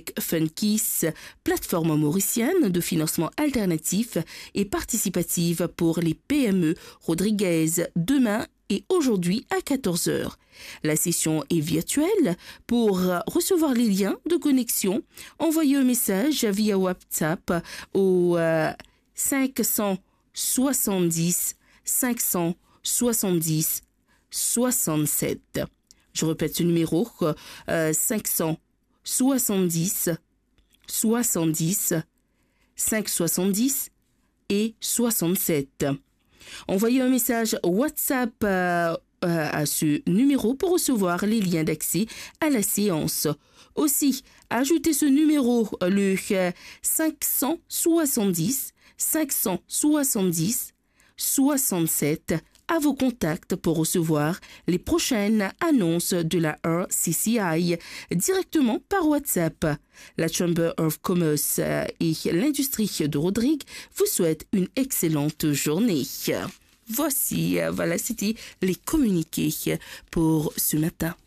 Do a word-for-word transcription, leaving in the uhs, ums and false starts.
avec Funkiss, plateforme mauricienne de financement alternatif et participative pour les P M E Rodriguez, demain et aujourd'hui à quatorze heures. La session est virtuelle. Pour recevoir les liens de connexion, envoyez un message via WhatsApp au euh, cinq cent soixante-dix cinq cent soixante-dix soixante-sept. Je répète ce numéro, euh, cinq cent soixante-dix soixante-dix cinq cent soixante-dix et soixante-sept. Envoyez un message WhatsApp euh, à ce numéro pour recevoir les liens d'accès à la séance. Aussi, ajoutez ce numéro, le cinq cent soixante-dix cinq cent soixante-dix soixante-sept, à vos contacts pour recevoir les prochaines annonces de la R C C I directement par WhatsApp. La Chamber of Commerce et l'industrie de Rodrigue vous souhaitent une excellente journée. Voici, voilà, c'était les communiqués pour ce matin.